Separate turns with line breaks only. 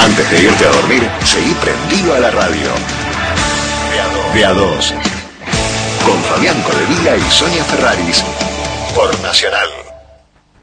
Antes de irte a dormir, seguí prendido a la radio. De a dos. Con Fabián Codevilla y Sonia Ferraris. Por Nacional.